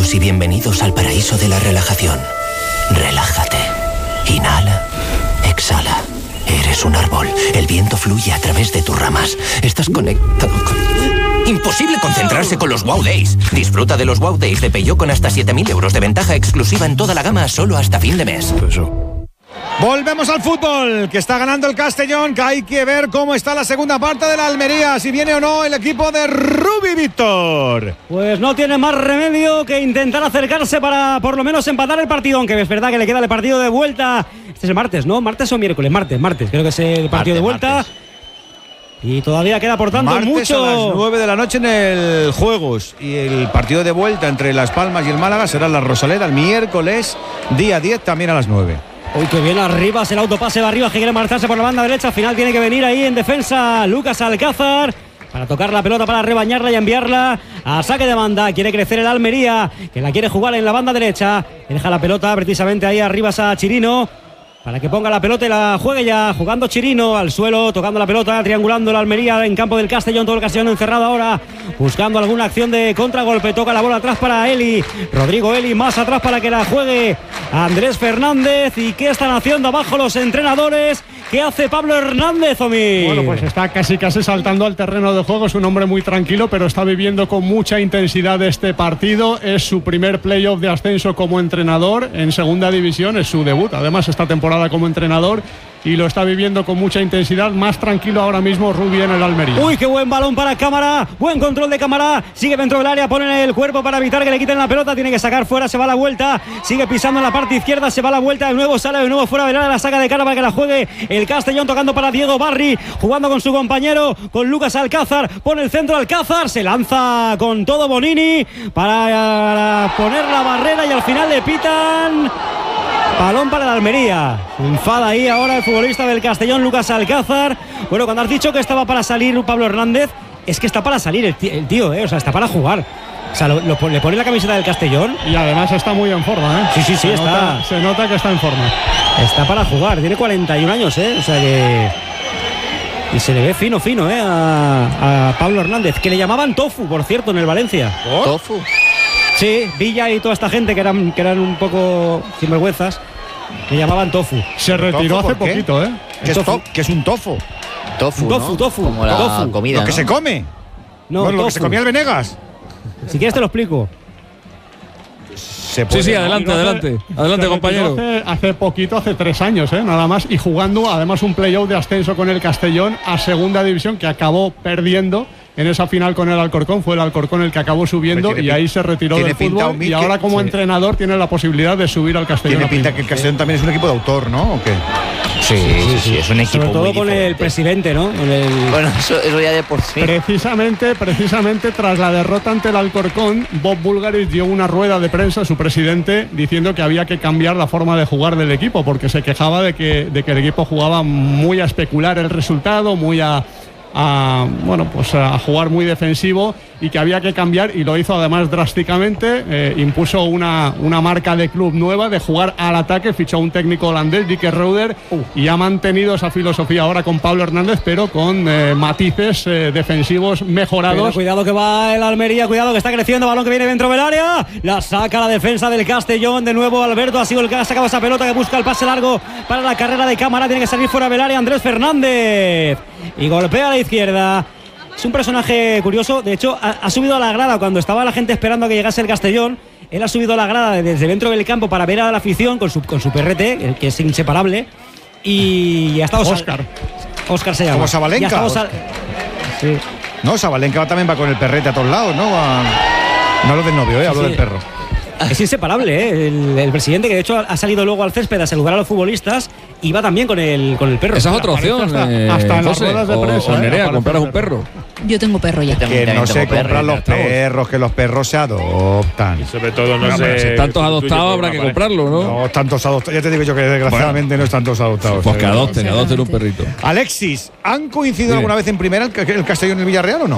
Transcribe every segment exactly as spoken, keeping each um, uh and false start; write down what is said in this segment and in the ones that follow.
Bienvenidos y bienvenidos al paraíso de la relajación. Relájate. Inhala. Exhala. Eres un árbol. El viento fluye a través de tus ramas. Estás conectado con... Imposible concentrarse con los Wow Days. Disfruta de los Wow Days de Peugeot con hasta siete mil euros de ventaja exclusiva en toda la gama solo hasta fin de mes. Volvemos al fútbol, que está ganando el Castellón, que hay que ver cómo está la segunda parte de la Almería, si viene o no el equipo de Rubi Víctor. Pues no tiene más remedio que intentar acercarse para por lo menos empatar el partido, aunque es verdad que le queda el partido de vuelta. Este es el martes, ¿no? ¿Martes o miércoles? Martes, martes, creo que es el partido martes, de vuelta. Martes. Y todavía queda, por tanto, martes mucho. A las nueve de la noche en el Juegos. Y el partido de vuelta entre Las Palmas y el Málaga será en la Rosaleda el miércoles, día diez, también a las nueve. Uy, que bien arriba, el autopase va arriba, que quiere marcharse por la banda derecha. Al final tiene que venir ahí en defensa Lucas Alcázar para tocar la pelota, para rebañarla y enviarla a saque de banda. Quiere crecer el Almería, que la quiere jugar en la banda derecha. Deja la pelota precisamente ahí arriba a Chirino, para que ponga la pelota y la juegue ya, jugando Chirino al suelo, tocando la pelota, triangulando la Almería en campo del Castellón, todo el Castellón encerrado ahora, buscando alguna acción de contragolpe, toca la bola atrás para Eli, Rodrigo Eli más atrás para que la juegue Andrés Fernández. ¿Y qué están haciendo abajo los entrenadores? ¿Qué hace Pablo Hernández, Omi? Bueno, pues está casi casi saltando al terreno de juego, es un hombre muy tranquilo, pero está viviendo con mucha intensidad este partido. Es su primer playoff de ascenso como entrenador en segunda división, es su debut, además esta temporada como entrenador, y lo está viviendo con mucha intensidad. Más tranquilo ahora mismo Rubi en el Almería. Uy, qué buen balón para Cámara, buen control de Cámara, sigue dentro del área, pone el cuerpo para evitar que le quiten la pelota, tiene que sacar fuera, se va a la vuelta, sigue pisando en la parte izquierda, se va a la vuelta, de nuevo sale de nuevo fuera del área, la saca de cara para que la juegue el Castellón, tocando para Diego Barri, jugando con su compañero, con Lucas Alcázar, pone el centro Alcázar, se lanza con todo Bonini para poner la barrera y al final le pitan balón para la Almería. Enfada ahí ahora el futbolista del Castellón, Lucas Alcázar. Bueno, cuando has dicho que estaba para salir Pablo Hernández, es que está para salir el tío, el tío eh, o sea, está para jugar. O sea, lo, lo, le pone la camiseta del Castellón. Y además está muy en forma, ¿eh? Sí, sí, sí, se está. Nota, se nota que está en forma. Está para jugar, tiene cuarenta y un años, ¿eh? O sea que... Y se le ve fino, fino, ¿eh? A, a Pablo Hernández, que le llamaban Tofu, por cierto, en el Valencia. ¿Oh? ¿Tofu? Sí, Villa y toda esta gente que eran, que eran un poco sinvergüenzas, le llamaban Tofu. Se retiró hace poquito, ¿eh? ¿Qué es, to- ¿Qué es un tofu? Tofu, tofu, ¿no? tofu, Como la tofu. comida, ¿Lo que ¿no? se come? No, bueno, lo tofu. que se comía el Venegas. Si quieres te lo explico. Se puede, Sí, sí, ¿no? adelante, hace, adelante. Adelante, compañero. Hace, hace poquito, hace tres años, ¿eh? Nada más. Y jugando además un playoff de ascenso con el Castellón a segunda división, que acabó perdiendo en esa final con el Alcorcón. Fue el Alcorcón el que acabó subiendo y ahí se retiró del fútbol. Y ahora como sí. entrenador tiene la posibilidad de subir al Castellón. Tiene pinta que el Castellón también es un equipo de autor, ¿no? ¿O qué? Sí, sí, sí, es un equipo Sobre todo muy con diferente. el presidente, ¿no? Con el... Bueno, eso, eso ya de por sí. Precisamente, precisamente tras la derrota ante el Alcorcón, Bob Bulgaris dio una rueda de prensa, su presidente, diciendo que había que cambiar la forma de jugar del equipo, porque se quejaba de que, de que el equipo jugaba muy a especular el resultado, muy a, a bueno, pues a jugar muy defensivo, y que había que cambiar, y lo hizo además drásticamente. Eh, impuso una, una marca de club nueva de jugar al ataque, fichó a un técnico holandés, Dick Reuter, uh. y ha mantenido esa filosofía ahora con Pablo Hernández, pero con eh, matices eh, defensivos mejorados. Pero cuidado que va el Almería, cuidado que está creciendo, balón que viene dentro del área, la saca la defensa del Castellón, de nuevo Alberto ha sido el que ha sacado esa pelota, que busca el pase largo para la carrera de Cámara, tiene que salir fuera del área Andrés Fernández y golpea a la izquierda. Es un personaje curioso, de hecho ha, ha subido a la grada cuando estaba la gente esperando a que llegase el Castellón. Él ha subido a la grada desde dentro del campo para ver a la afición con su, con su perrete, que es inseparable, y ha estado Óscar. Óscar se llama. Como Sabalenka. Sal... Sí. No, Sabalenka también va con el perrete a todos lados, ¿no? Va... No hablo del novio, ¿eh? Hablo sí, sí. del perro. Es inseparable, ¿eh? el, el presidente, que de hecho ha salido luego al césped a saludar a los futbolistas, y va también con el, con el perro. Esa es otra opción. Hasta, eh, hasta en las José, ruedas de prensa. O, o Nerea, eh, comprar un perro. Yo tengo perro ya. Que no se compran los perros, que los perros se adoptan. Y sobre todo no, no se. Si tantos adoptados habrá que comprarlo, ¿no? No, tantos adoptados. Ya te digo yo que desgraciadamente bueno, no están todos adoptados. Pues que adopten, adopten un perrito. Alexis, ¿han coincidido Dime. alguna vez en primera el, el Castellón y el Villarreal o no?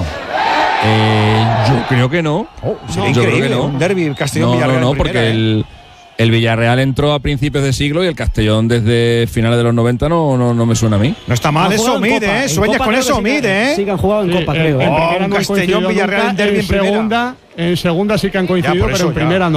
Eh, yo creo que no. Oh, sería no, yo increíble, creo que no. Un derbi Castellón-Villarreal. No, no, no, en porque primera, el. ¿eh? El Villarreal entró a principios de siglo y el Castellón desde finales de los noventa no, no, no me suena a mí. No está mal eso, mide, ¿eh? Sueñas con eso, mide, ¿eh? Sí que han jugado en sí, Copa, eh, creo. En ¿eh? primera oh, un no Castellón Villarreal en derbi en, en segunda, en segunda sí que han coincidido, ya, pero en ya. primera no.